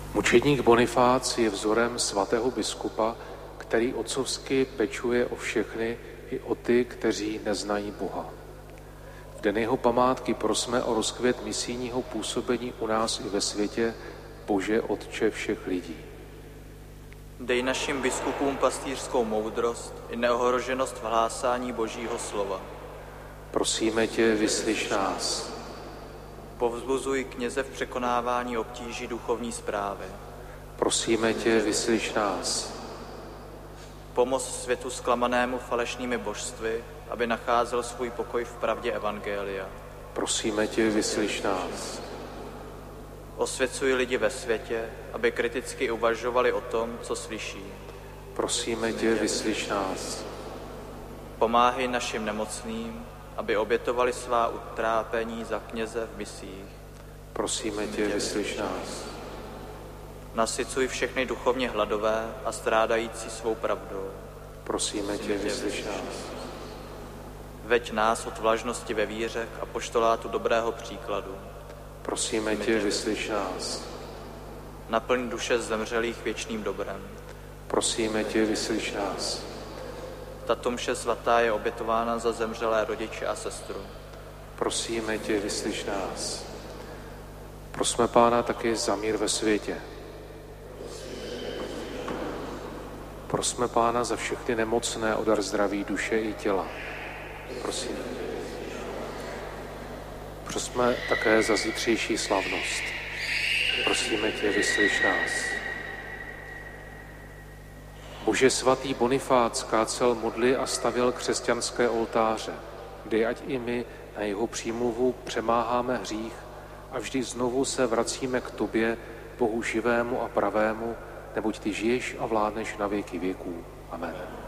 Mučedník Bonifác je vzorem svatého biskupa, který otcovsky pečuje o všechny, i o ty, kteří neznají Boha. V den jeho památky prosme o rozkvět misijního působení u nás i ve světě, Bože Otče všech lidí. Dej našim biskupům pastýřskou moudrost i neohroženost v hlásání Božího slova. Prosíme tě, vyslyš nás. Povzbuzuj kněze v překonávání obtíží duchovní správy. Prosíme tě, vyslyš nás. Pomoz světu zklamanému falešnými božstvy, aby nacházel svůj pokoj v pravdě evangelia. Prosíme tě, vyslyš nás. Osvěcuj lidi ve světě, aby kriticky uvažovali o tom, co slyší. Prosíme tě, vyslyš nás. Pomáhej našim nemocným, aby obětovali svá utrápení za kněze v misích. Prosíme tě, vyslyš nás. Nasycuj všechny duchovně hladové a strádající svou pravdou. Prosíme tě, vyslyš nás. Veď nás od vlažnosti ve víře a poštolátu dobrého příkladu. Prosíme tě, vyslyš nás. Naplň duše zemřelých věčným dobrem. Prosíme tě, vyslyš nás. Tato mše svatá je obětována za zemřelé rodiče a sestru. Prosíme tě, vyslyš nás. Prosme Pána taky za mír ve světě. Prosme Pána za všechny nemocné o dar zdraví duše i těla. Prosím. Prosme také za zítřejší slavnost. Prosíme tě, vyslyš nás. Bože svatý Bonifác kácel modly a stavěl křesťanské oltáře, kdy ať i my na jeho přímluvu přemáháme hřích a vždy znovu se vracíme k tobě, Bohu živému a pravému, neboť ty žiješ a vládneš na věky věků. Amen.